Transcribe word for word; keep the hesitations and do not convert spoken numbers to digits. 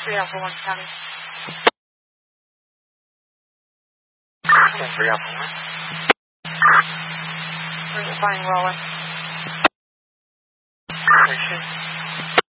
three Alpha one County. three Alpha one. We're finding Roller. Appreciate it.